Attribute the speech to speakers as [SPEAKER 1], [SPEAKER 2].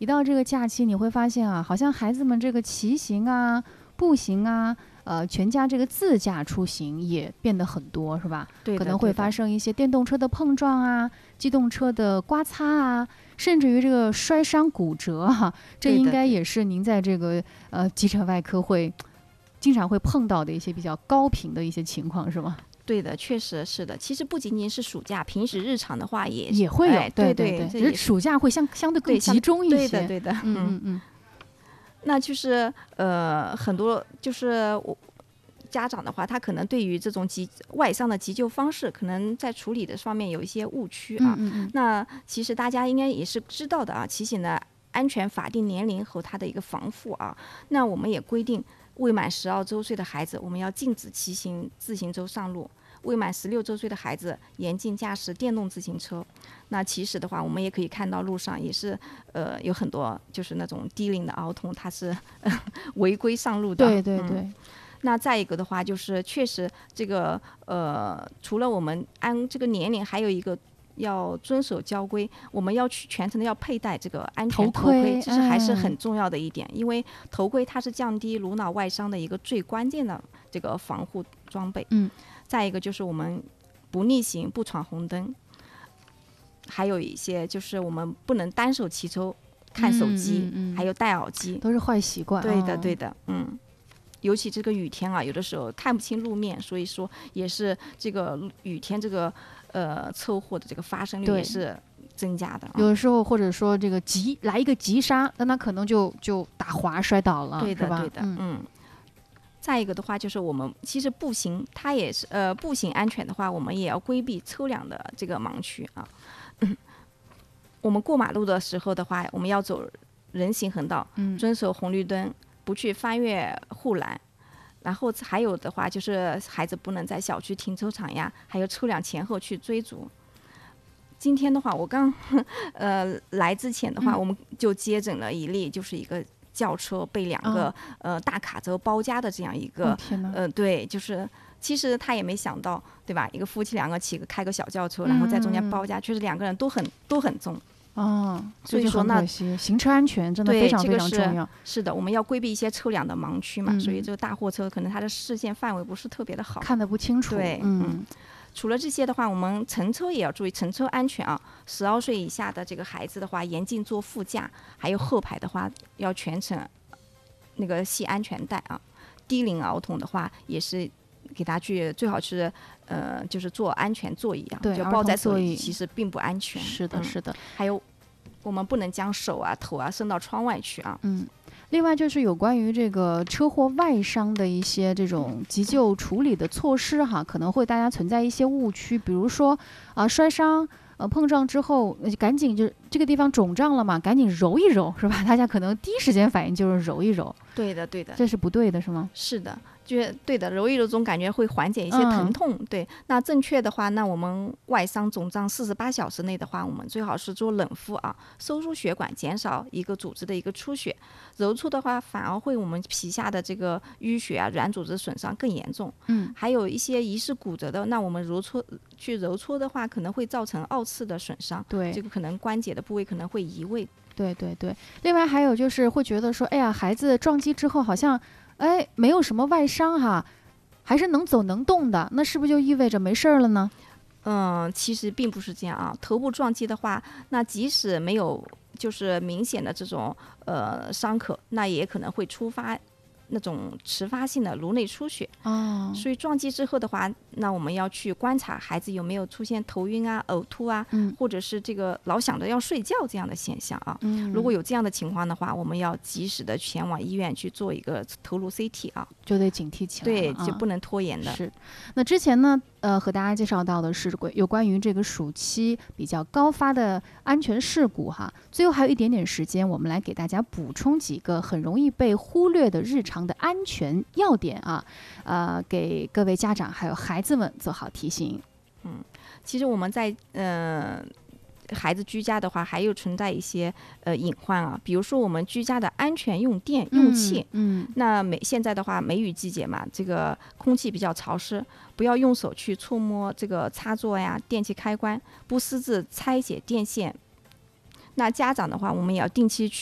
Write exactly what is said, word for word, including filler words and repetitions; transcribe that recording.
[SPEAKER 1] 一到这个假期，你会发现啊，好像孩子们这个骑行啊、步行啊，呃，全家这个自驾出行也变得很多，是吧？
[SPEAKER 2] 对的，
[SPEAKER 1] 可能会发生一些电动车的碰撞啊、机动车的刮擦啊，甚至于这个摔伤骨折啊，这应该也是您在这个呃急诊外科会经常会碰到的一些比较高频的一些情况，是吗？
[SPEAKER 2] 对的，确实是的。其实不仅仅是暑假，平时日常的话也
[SPEAKER 1] 也会有，
[SPEAKER 2] 哎、
[SPEAKER 1] 对
[SPEAKER 2] 对
[SPEAKER 1] 对，只是暑假会相相对更集中一些。
[SPEAKER 2] 对的，对的，
[SPEAKER 1] 嗯嗯嗯。
[SPEAKER 2] 那就是呃，很多就是我家长的话，他可能对于这种急外伤的急救方式，可能在处理的方面有一些误区啊。
[SPEAKER 1] 嗯嗯嗯。
[SPEAKER 2] 那其实大家应该也是知道的啊，骑行的安全法定年龄和它的一个防护啊。那我们也规定，未满十二周岁的孩子，我们要禁止骑行自行车上路。未满十六周岁的孩子严禁驾驶电动自行车。那其实的话，我们也可以看到路上也是呃有很多就是那种低龄的儿童，他是、呃、违规上路的。
[SPEAKER 1] 对对对。
[SPEAKER 2] 嗯、那再一个的话，就是确实这个呃，除了我们按这个年龄，还有一个要遵守交规，我们要去全程的要佩戴这个安全头盔，这是还是很重要的一点、嗯、因为头盔它是降低颅脑外伤的一个最关键的这个防护装备。
[SPEAKER 1] 嗯。
[SPEAKER 2] 再一个就是我们不逆行、不闯红灯，还有一些就是我们不能单手骑车看手机、
[SPEAKER 1] 嗯嗯嗯、
[SPEAKER 2] 还有戴耳机，
[SPEAKER 1] 都是坏习惯。
[SPEAKER 2] 对的对的。嗯，尤其这个雨天啊，有的时候看不清路面，所以说也是这个雨天这个呃车祸的这个发生率也是增加的、啊。
[SPEAKER 1] 有的时候或者说这个急来一个急刹，那他可能就就打滑摔倒了，
[SPEAKER 2] 对的
[SPEAKER 1] 是吧？
[SPEAKER 2] 对的。嗯。嗯，再一个的话就是我们其实步行它也是呃步行安全的话，我们也要规避车辆的这个盲区啊。嗯、我们过马路的时候的话，我们要走人行横道，
[SPEAKER 1] 嗯、
[SPEAKER 2] 遵守红绿灯，不去翻越护栏。然后还有的话就是孩子不能在小区停车场呀，还有车辆前后去追逐。今天的话，我刚呃来之前的话、嗯，我们就接诊了一例，就是一个轿车被两个、哦、呃大卡车包夹的这样一个、
[SPEAKER 1] 哦、
[SPEAKER 2] 呃对，就是其实他也没想到，对吧？一个夫妻两个骑个开个小轿车，然后在中间包夹，确实两个人都很都很重。
[SPEAKER 1] 哦，
[SPEAKER 2] 所以说那
[SPEAKER 1] 行车安全真的非常非常重要。
[SPEAKER 2] 这个、是, 是的，我们要规避一些车辆的盲区嘛、
[SPEAKER 1] 嗯，
[SPEAKER 2] 所以这个大货车可能它的视线范围不是特别的好，
[SPEAKER 1] 看得不清楚。
[SPEAKER 2] 对，
[SPEAKER 1] 嗯。
[SPEAKER 2] 嗯，除了这些的话，我们乘车也要注意乘车安全啊。十二岁以下的这个孩子的话，严禁坐副驾，还有后排的话要全程那个系安全带啊。低龄儿童的话，也是给他去最好是呃，就是坐安全座椅啊，
[SPEAKER 1] 对，
[SPEAKER 2] 就抱在手里，其实并不安全。
[SPEAKER 1] 是的，
[SPEAKER 2] 嗯、
[SPEAKER 1] 是的。
[SPEAKER 2] 还有，我们不能将手啊、头啊伸到窗外去啊。
[SPEAKER 1] 嗯。另外就是有关于这个车祸外伤的一些这种急救处理的措施哈，可能会大家存在一些误区，比如说啊、呃、摔伤呃碰撞之后赶紧就这个地方肿胀了嘛，赶紧揉一揉是吧？大家可能第一时间反应就是揉一揉。
[SPEAKER 2] 对的对的。
[SPEAKER 1] 这是不对的是吗？
[SPEAKER 2] 是的，就是对的，揉一揉总感觉会缓解一些疼痛、嗯、对。那正确的话，那我们外伤肿胀四十八小时内的话，我们最好是做冷敷啊，收缩血管，减少一个组织的一个出血。揉搓的话反而会我们皮下的这个淤血啊、软组织损伤更严重。
[SPEAKER 1] 嗯，
[SPEAKER 2] 还有一些疑似骨折的，那我们揉搓去揉搓的话，可能会造成二次的损伤。
[SPEAKER 1] 对，
[SPEAKER 2] 这个可能关节的部位可能会移位。
[SPEAKER 1] 对对对。另外还有就是会觉得说，哎呀，孩子撞击之后好像哎没有什么外伤哈，还是能走能动的，那是不是就意味着没事了呢？
[SPEAKER 2] 嗯，其实并不是这样啊。头部撞击的话，那即使没有就是明显的这种呃伤口，那也可能会触发那种迟发性的颅内出血。
[SPEAKER 1] 哦，
[SPEAKER 2] 所以撞击之后的话，那我们要去观察孩子有没有出现头晕啊、呕吐啊、
[SPEAKER 1] 嗯、
[SPEAKER 2] 或者是这个老想着要睡觉这样的现象啊、
[SPEAKER 1] 嗯。
[SPEAKER 2] 如果有这样的情况的话，我们要及时的前往医院去做一个头颅 C T 啊，
[SPEAKER 1] 就得警惕起来。
[SPEAKER 2] 对，
[SPEAKER 1] 啊、
[SPEAKER 2] 就不能拖延的。
[SPEAKER 1] 是。那之前呢，呃，和大家介绍到的是有关于这个暑期比较高发的安全事故哈。最后还有一点点时间，我们来给大家补充几个很容易被忽略的日常的安全要点啊，呃，给各位家长还有孩子们做好提醒。
[SPEAKER 2] 嗯，其实我们在呃孩子居家的话，还有存在一些呃隐患啊，比如说我们居家的安全用电用气。
[SPEAKER 1] 嗯，嗯
[SPEAKER 2] 那梅现在的话，梅雨季节嘛，这个空气比较潮湿，不要用手去触摸这个插座呀、电器开关，不私自拆解电线。那家长的话，我们也要定期去